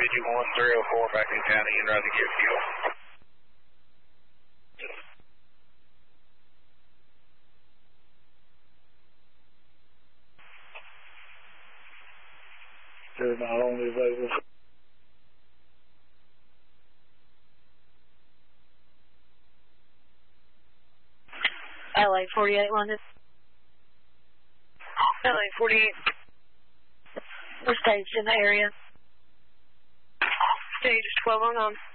Digit 1304, Franklin County, en route to get fuel. They're not only available. LA 48 London. LA 48. We're staged in the area. Stage 1209.